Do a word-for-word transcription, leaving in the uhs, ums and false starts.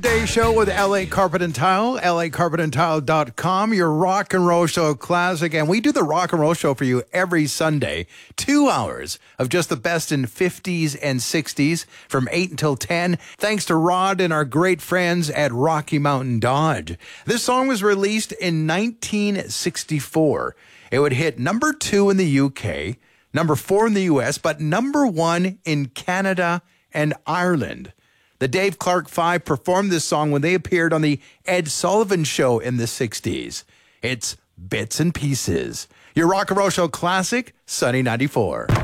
Day show with L A Carpet and Tile, L A carpet and tile dot com, your rock and roll show classic. And we do the rock and roll show for you every Sunday. Two hours of just the best in fifties and sixties from eight until ten. Thanks to Rod and our great friends at Rocky Mountain Dodge. This song was released in nineteen sixty-four. It would hit number two in the U K, number four in the U S, but number one in Canada and Ireland. The Dave Clark Five performed this song when they appeared on the Ed Sullivan Show in the sixties. It's Bits and Pieces. Your rock and roll show classic, Sunny ninety-four.